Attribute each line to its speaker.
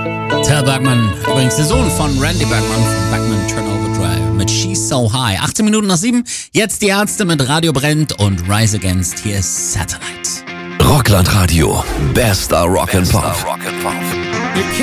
Speaker 1: Tal Bergman, übrigens der Sohn von Randy Bergman von Bergman Turnover Drive mit She's So High. 18 Minuten nach 7, jetzt die Ärzte mit Radio Brennt und Rise Against. Hier ist Satellite.
Speaker 2: Rockland Radio, bester Rock and Pop.